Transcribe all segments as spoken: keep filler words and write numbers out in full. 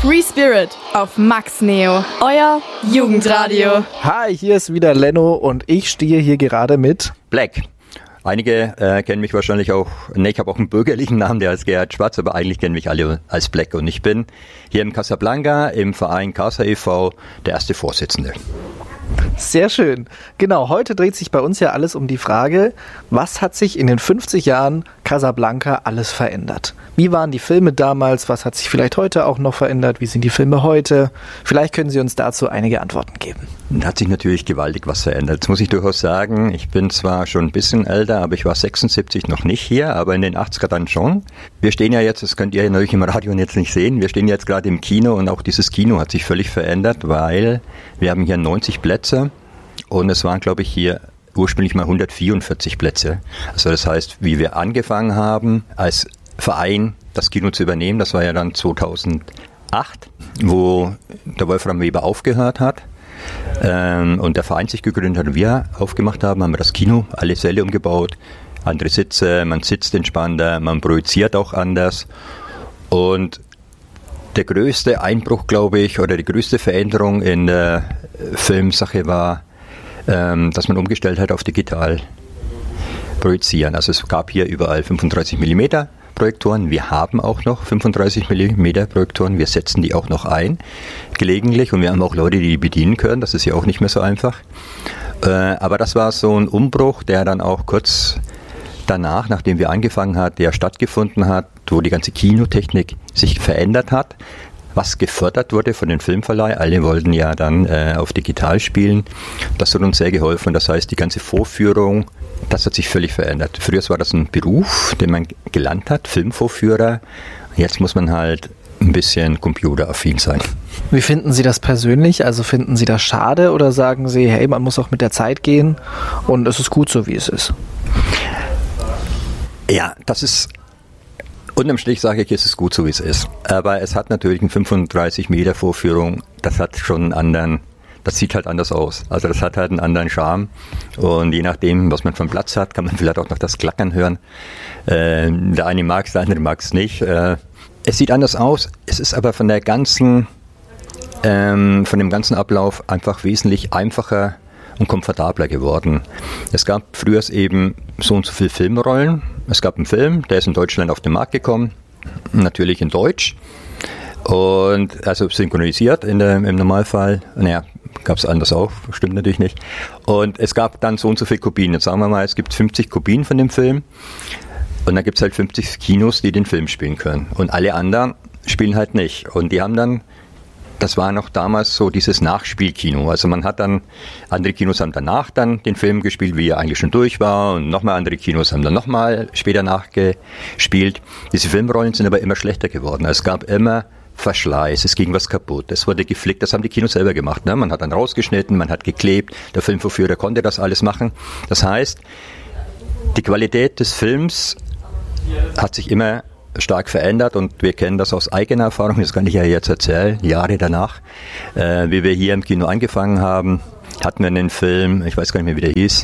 Free Spirit auf Max Neo, euer Jugendradio. Hi, hier ist wieder Leno und ich stehe hier gerade mit Black. Einige äh, kennen mich wahrscheinlich auch, ne, ich habe auch einen bürgerlichen Namen, der heißt Gerhard Schwarz, aber eigentlich kennen mich alle als Black. Und ich bin hier im Casablanca im Verein Casa e V der erste Vorsitzende. Sehr schön. Genau, heute dreht sich bei uns ja alles um die Frage, was hat sich in den fünfzig Jahren Casablanca alles verändert? Wie waren die Filme damals? Was hat sich vielleicht heute auch noch verändert? Wie sind die Filme heute? Vielleicht können Sie uns dazu einige Antworten geben. Da hat sich natürlich gewaltig was verändert. Jetzt muss ich durchaus sagen, ich bin zwar schon ein bisschen älter, aber ich war sechsundsiebzig noch nicht hier, aber in den achtziger dann schon. Wir stehen ja jetzt, das könnt ihr natürlich im Radio jetzt nicht sehen, wir stehen jetzt gerade im Kino und auch dieses Kino hat sich völlig verändert, weil wir haben hier neunzig Plätze und es waren, glaube ich, hier ursprünglich mal hundertvierundvierzig Plätze. Also das heißt, wie wir angefangen haben, als Verein das Kino zu übernehmen, das war ja dann zweitausendacht, wo der Wolfram Weber aufgehört hat. Ähm, und der Verein sich gegründet hat und wir aufgemacht haben, haben wir das Kino, alle Säle umgebaut, andere Sitze, man sitzt entspannter, man projiziert auch anders. Und der größte Einbruch, glaube ich, oder die größte Veränderung in der Filmsache war, ähm, dass man umgestellt hat auf digital projizieren. Also es gab hier überall fünfunddreißig Millimeter Projektoren. Wir haben auch noch fünfunddreißig Millimeter Projektoren. Wir setzen die auch noch ein, gelegentlich. Und wir haben auch Leute, die die bedienen können. Das ist ja auch nicht mehr so einfach. Äh, aber das war so ein Umbruch, der dann auch kurz danach, nachdem wir angefangen hat, der stattgefunden hat, wo die ganze Kinotechnik sich verändert hat, was gefördert wurde von den Filmverleih. Alle wollten ja dann äh, auf digital spielen. Das hat uns sehr geholfen. Das heißt, die ganze Vorführung, das hat sich völlig verändert. Früher war das ein Beruf, den man gelernt hat, Filmvorführer. Jetzt muss man halt ein bisschen computeraffin sein. Wie finden Sie das persönlich? Also finden Sie das schade oder sagen Sie, hey, man muss auch mit der Zeit gehen und es ist gut so, wie es ist? Ja, das ist... Unterm Strich sage ich, es ist gut so, wie es ist. Aber es hat natürlich eine fünfunddreißig Meter Vorführung, das hat schon einen anderen, das sieht halt anders aus. Also das hat halt einen anderen Charme. Und je nachdem, was man für einen Platz hat, kann man vielleicht auch noch das Klackern hören. Äh, der eine mag es, der andere mag es nicht. Äh, es sieht anders aus, es ist aber von der ganzen, ähm, von dem ganzen Ablauf einfach wesentlich einfacher und komfortabler geworden. Es gab früher eben so und so viele Filmrollen. Es gab einen Film, der ist in Deutschland auf den Markt gekommen, natürlich in Deutsch und also synchronisiert in der, im Normalfall. Naja, gab es anders auch, stimmt natürlich nicht. Und es gab dann so und so viele Kopien. Jetzt sagen wir mal, es gibt fünfzig Kopien von dem Film und dann gibt es halt fünfzig Kinos, die den Film spielen können. Und alle anderen spielen halt nicht. Und die haben dann, das war noch damals so dieses Nachspielkino. Also man hat dann, andere Kinos haben danach dann den Film gespielt, wie er eigentlich schon durch war. Und nochmal andere Kinos haben dann nochmal später nachgespielt. Diese Filmrollen sind aber immer schlechter geworden. Es gab immer Verschleiß, es ging was kaputt, es wurde geflickt. Das haben die Kinos selber gemacht. Ne? Man hat dann rausgeschnitten, man hat geklebt. Der Filmvorführer konnte das alles machen. Das heißt, die Qualität des Films hat sich immer stark verändert und wir kennen das aus eigener Erfahrung, das kann ich ja jetzt erzählen, Jahre danach, äh, wie wir hier im Kino angefangen haben, hatten wir einen Film, ich weiß gar nicht mehr, wie der hieß,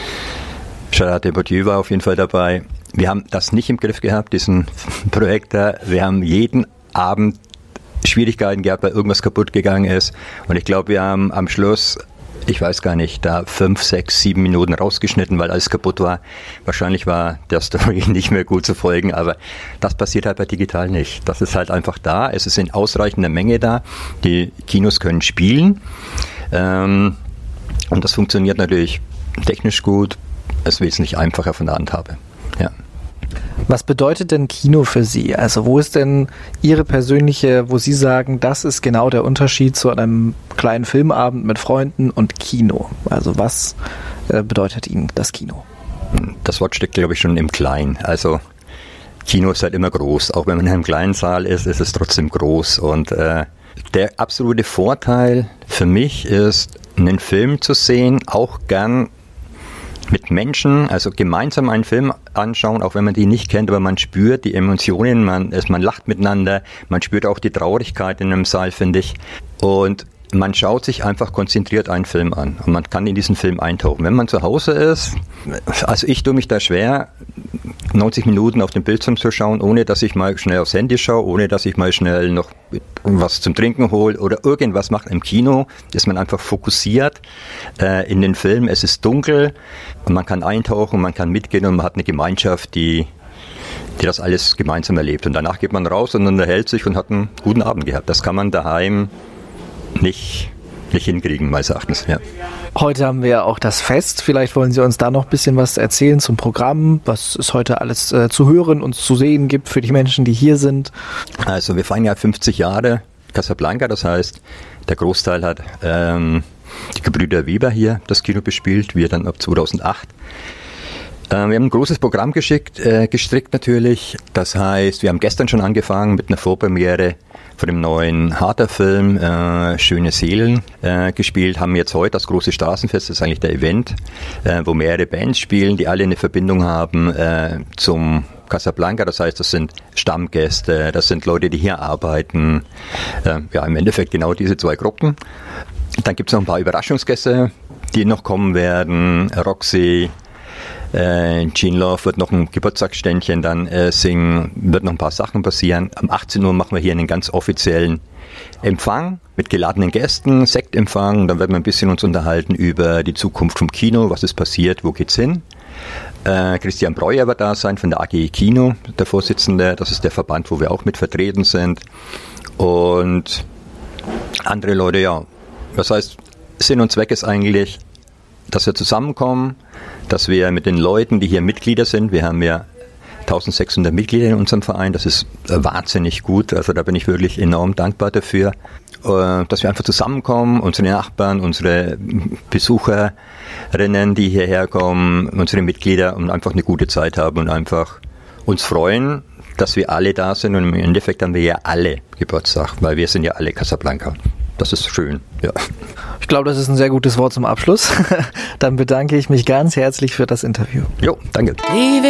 Gerard Depardieu war auf jeden Fall dabei. Wir haben das nicht im Griff gehabt, diesen Projektor, wir haben jeden Abend Schwierigkeiten gehabt, weil irgendwas kaputt gegangen ist und ich glaube, wir haben am Schluss, ich weiß gar nicht, da fünf, sechs, sieben Minuten rausgeschnitten, weil alles kaputt war. Wahrscheinlich war der Story nicht mehr gut zu folgen, aber das passiert halt bei digital nicht. Das ist halt einfach da, es ist in ausreichender Menge da. Die Kinos können spielen ähm, und das funktioniert natürlich technisch gut. Es ist wesentlich einfacher von der Handhabe. Ja. Was bedeutet denn Kino für Sie? Also wo ist denn Ihre persönliche, wo Sie sagen, das ist genau der Unterschied zu einem kleinen Filmabend mit Freunden und Kino? Also was äh, bedeutet Ihnen das Kino? Das Wort steckt, glaube ich, schon im Kleinen. Also Kino ist halt immer groß. Auch wenn man in einem kleinen Saal ist, ist es trotzdem groß. Und äh, der absolute Vorteil für mich ist, einen Film zu sehen, auch gern mit Menschen, also gemeinsam einen Film anschauen, auch wenn man die nicht kennt, aber man spürt die Emotionen, man, man lacht miteinander, man spürt auch die Traurigkeit in einem Saal, finde ich. Und man schaut sich einfach konzentriert einen Film an und man kann in diesen Film eintauchen. Wenn man zu Hause ist, also ich tue mich da schwer, neunzig Minuten auf den Bildschirm zu schauen, ohne dass ich mal schnell aufs Handy schaue, ohne dass ich mal schnell noch was zum Trinken hole oder irgendwas mache. Im Kino ist man einfach fokussiert äh, in den Film. Es ist dunkel und man kann eintauchen, man kann mitgehen und man hat eine Gemeinschaft, die die das alles gemeinsam erlebt. Und danach geht man raus und unterhält sich und hat einen guten Abend gehabt. Das kann man daheim nicht, nicht hinkriegen, meines Erachtens. Ja. Heute haben wir ja auch das Fest. Vielleicht wollen Sie uns da noch ein bisschen was erzählen zum Programm, was es heute alles äh, zu hören und zu sehen gibt für die Menschen, die hier sind. Also wir feiern ja fünfzig Jahre Casablanca, das heißt, der Großteil hat ähm, die Gebrüder Weber hier das Kino bespielt, wir dann ab zweitausendacht. Wir haben ein großes Programm geschickt, äh, gestrickt natürlich. Das heißt, wir haben gestern schon angefangen mit einer Vorpremiere von dem neuen Harter-Film äh, Schöne Seelen äh, gespielt. Haben jetzt heute das große Straßenfest, das ist eigentlich der Event, äh, wo mehrere Bands spielen, die alle eine Verbindung haben äh, zum Casablanca. Das heißt, das sind Stammgäste, das sind Leute, die hier arbeiten. Äh, ja, im Endeffekt genau diese zwei Gruppen. Dann gibt es noch ein paar Überraschungsgäste, die noch kommen werden. Roxy, Äh, Gene Love wird noch ein Geburtstagsständchen dann äh, singen, wird noch ein paar Sachen passieren. Am achtzehn Uhr machen wir hier einen ganz offiziellen Empfang mit geladenen Gästen, Sektempfang. Dann werden wir ein bisschen uns unterhalten über die Zukunft vom Kino, was ist passiert, wo geht's hin. Äh, Christian Breuer wird da sein von der A G Kino, der Vorsitzende. Das ist der Verband, wo wir auch mit vertreten sind. Und andere Leute, ja. Das heißt, Sinn und Zweck ist eigentlich, dass wir zusammenkommen, dass wir mit den Leuten, die hier Mitglieder sind, wir haben ja eintausendsechshundert Mitglieder in unserem Verein, das ist wahnsinnig gut, also da bin ich wirklich enorm dankbar dafür, dass wir einfach zusammenkommen, unsere Nachbarn, unsere Besucherinnen, die hierher kommen, unsere Mitglieder und einfach eine gute Zeit haben und einfach uns freuen, dass wir alle da sind und im Endeffekt haben wir ja alle Geburtstag, weil wir sind ja alle Casablanca. Das ist schön, ja. Ich glaube, das ist ein sehr gutes Wort zum Abschluss. Dann bedanke ich mich ganz herzlich für das Interview. Jo, danke.